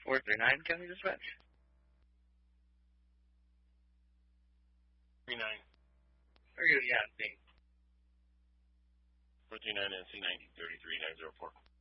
439 County Dispatch. 39. Very good, yeah, thanks. 439 NC 1933 904.